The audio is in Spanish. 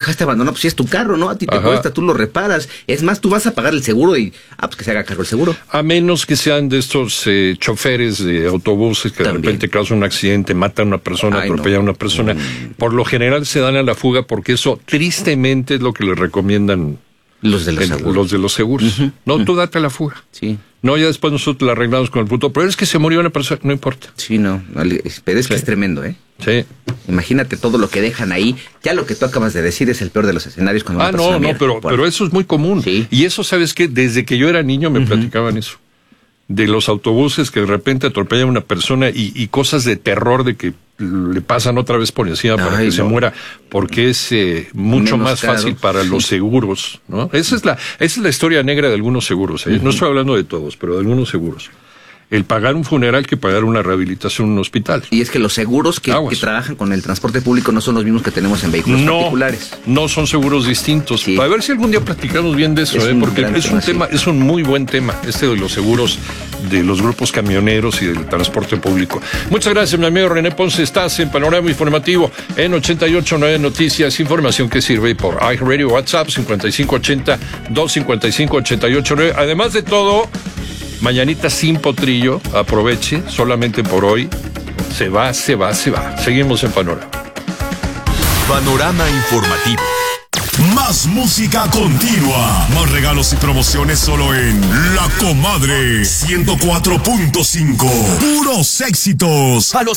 dejaste abandonado, pues si es tu carro, ¿no? A ti te cuesta, tú lo reparas. Es más, tú vas a pagar el seguro y, pues que se haga cargo el seguro. A menos que sean de estos choferes de autobuses que También. de repente causan un accidente, matan a una persona, atropellan a una persona. Por lo general se dan a la fuga porque eso tristemente es lo que les recomiendan los de los seguros. No, tú date a la fuga. Sí. No, ya después nosotros la arreglamos con el punto, pero es que se murió una persona, no importa. Sí, no, pero es que es tremendo, ¿eh? Sí. Imagínate todo lo que dejan ahí. Ya lo que tú acabas de decir es el peor de los escenarios cuando una persona muere. Pero eso es muy común. Sí. Y eso, ¿sabes qué? Desde que yo era niño me platicaban eso. De los autobuses que de repente atropellan a una persona y cosas de terror de que le pasan otra vez por encima para que se muera, porque es mucho menos más caro. fácil para los seguros, ¿no? Esa es la historia negra de algunos seguros, ¿eh? No estoy hablando de todos, pero de algunos seguros. El pagar un funeral que pagar una rehabilitación en un hospital. Y es que los seguros que trabajan con el transporte público no son los mismos que tenemos en vehículos particulares. No son seguros distintos. Sí. A ver si algún día platicamos bien de eso, porque es un tema, es un muy buen tema, de los seguros de los grupos camioneros y del transporte público. Muchas gracias, mi amigo René Ponce. Estás en Panorama Informativo en 88.9 Noticias, información que sirve por iHeartRadio, WhatsApp 5580-255-88.9. Además de todo, mañanita sin potrillo, aproveche, solamente por hoy. Se va. Seguimos en Panorama. Panorama Informativo. Más música continua. Más regalos y promociones solo en La Comadre 104.5. Puros éxitos. A los